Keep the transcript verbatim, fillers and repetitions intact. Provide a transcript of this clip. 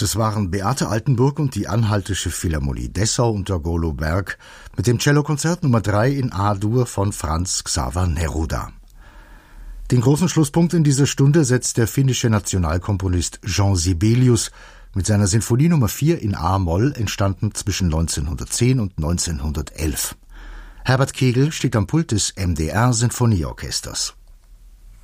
Das waren Beate Altenburg und die Anhaltische Philharmonie Dessau unter Golo Berg mit dem Cellokonzert Nummer drei in A-Dur von Franz Xaver Neruda. Den großen Schlusspunkt in dieser Stunde setzt der finnische Nationalkomponist Jean Sibelius mit seiner Sinfonie Nummer vier in A-Moll, entstanden zwischen neunzehnhundertzehn und neunzehnhundertelf. Herbert Kegel steht am Pult des M D R Sinfonieorchesters.